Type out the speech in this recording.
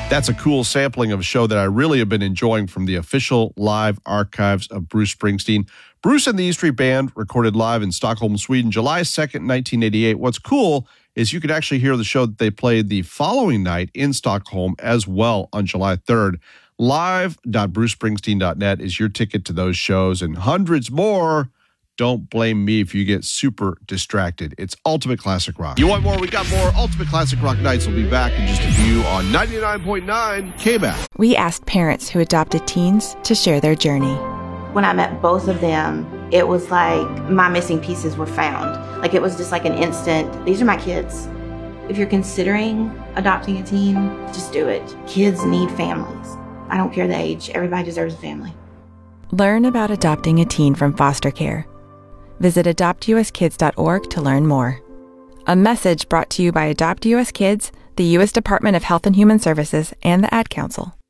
That's a cool sampling of a show that I really have been enjoying from the official live archives of Bruce Springsteen. Bruce and the E Street Band recorded live in Stockholm, Sweden, July 2nd, 1988. What's cool is you could actually hear the show that they played the following night in Stockholm as well on July 3rd. Live.brucespringsteen.net is your ticket to those shows and hundreds more. Don't blame me if you get super distracted. It's Ultimate Classic Rock. You want more? We got more. Ultimate Classic Rock Nights will be back in just a few on 99.9 KBAC. We asked parents who adopted teens to share their journey. When I met both of them, it was like my missing pieces were found. Like it was just like an instant, these are my kids. If you're considering adopting a teen, just do it. Kids need families. I don't care the age. Everybody deserves a family. Learn about adopting a teen from foster care. Visit adoptuskids.org to learn more. A message brought to you by Adopt US Kids, the U.S. Department of Health and Human Services, and the Ad Council.